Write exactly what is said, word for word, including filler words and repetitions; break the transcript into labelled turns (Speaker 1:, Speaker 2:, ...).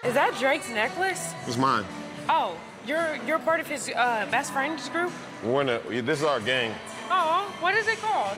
Speaker 1: Is that Drake's necklace?
Speaker 2: It's mine.
Speaker 1: Oh, you're you're part of his uh, best friends group?
Speaker 2: We're in a, this is our gang.
Speaker 1: Oh, what is it called?